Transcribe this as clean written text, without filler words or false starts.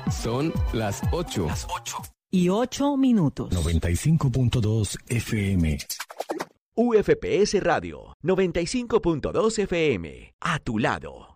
Son las 8. Las 8:08. 95.2 FM. UFPS Radio, 95.2 FM. A tu lado.